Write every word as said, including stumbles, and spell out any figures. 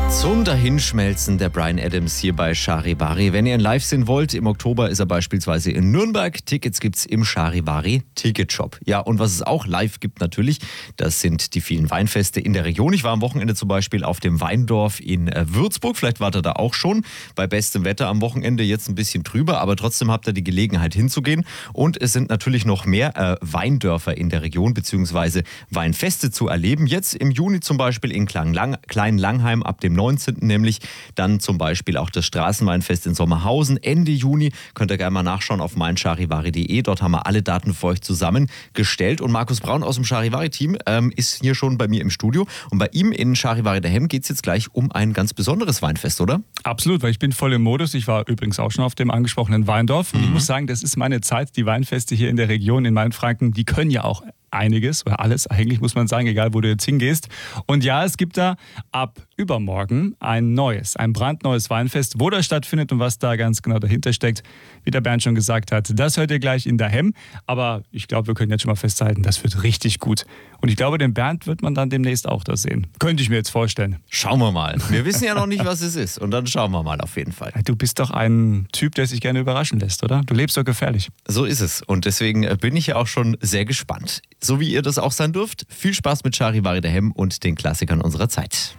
Zum Dahinschmelzen der Bryan Adams hier bei Charivari. Wenn ihr ihn live sehen wollt, im Oktober ist er beispielsweise in Nürnberg. Tickets gibt's im Charivari Ticketshop. Ja, und was es auch live gibt natürlich, das sind die vielen Weinfeste in der Region. Ich war am Wochenende zum Beispiel auf dem Weindorf in äh, Würzburg. Vielleicht wart ihr da auch schon. Bei bestem Wetter am Wochenende jetzt ein bisschen trüber, aber trotzdem habt ihr die Gelegenheit hinzugehen. Und es sind natürlich noch mehr äh, Weindörfer in der Region beziehungsweise Weinfeste zu erleben. Jetzt im Juni zum Beispiel in Klein-Langheim ab dem neunzehnten nämlich. Dann zum Beispiel auch das Straßenweinfest in Sommerhausen Ende Juni. Könnt ihr gerne mal nachschauen auf mein charivari punkt de. Dort haben wir alle Daten für euch zusammengestellt. Und Markus Braun aus dem Charivari-Team ähm, ist hier schon bei mir im Studio. Und bei ihm in Charivari daheim geht es jetzt gleich um ein ganz besonderes Weinfest, oder? Absolut, weil ich bin voll im Modus. Ich war übrigens auch schon auf dem angesprochenen Weindorf. Und Mhm. ich muss sagen, das ist meine Zeit. Die Weinfeste hier in der Region in Mainfranken, die können ja auch einiges oder alles eigentlich, muss man sagen, egal wo du jetzt hingehst. Und ja, es gibt da ab übermorgen ein neues, ein brandneues Weinfest. Wo das stattfindet und was da ganz genau dahinter steckt, wie der Bernd schon gesagt hat, das hört ihr gleich in Daheim. Aber ich glaube, wir können jetzt schon mal festhalten, das wird richtig gut. Und ich glaube, den Bernd wird man dann demnächst auch da sehen. Könnte ich mir jetzt vorstellen. Schauen wir mal. Wir wissen ja noch nicht, was es ist. Und dann schauen wir mal auf jeden Fall. Du bist doch ein Typ, der sich gerne überraschen lässt, oder? Du lebst doch gefährlich. So ist es. Und deswegen bin ich ja auch schon sehr gespannt. So wie ihr das auch sein dürft. Viel Spaß mit Charivari daheim und den Klassikern unserer Zeit.